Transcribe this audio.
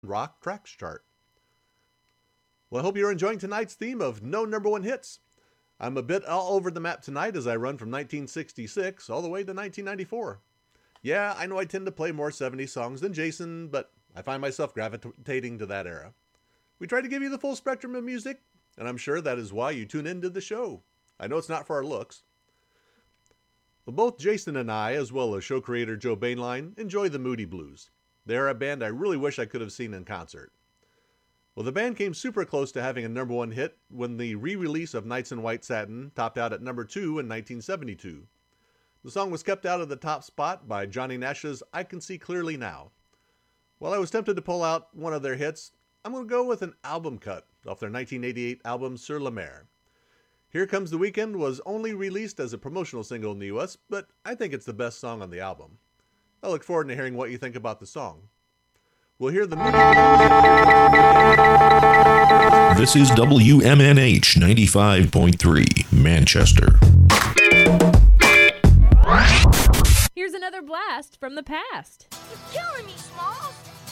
Rock Tracks chart. Well, I hope you're enjoying tonight's theme of no number one hits. I'm a bit all over the map tonight as I run from 1966 all the way to 1994. Yeah, I know I tend to play more 70s songs than Jason, but I find myself gravitating to that era. We try to give you the full spectrum of music, and I'm sure that is why you tune into the show. I know it's not for our looks. Well, both Jason and I, as well as show creator Joe Bainline, enjoy the Moody Blues. They are a band I really wish I could have seen in concert. Well, the band came super close to having a number one hit when the re-release of Nights in White Satin topped out at number 2 in 1972. The song was kept out of the top spot by Johnny Nash's I Can See Clearly Now. While I was tempted to pull out one of their hits, I'm going to go with an album cut off their 1988 album Sur la Mer. Here Comes the Weekend was only released as a promotional single in the US, but I think it's the best song on the album. I look forward to hearing what you think about the song. We'll hear the Moody Blues. This is WMNH 95.3, Manchester. Here's another blast from the past. You're killing me, Smalls.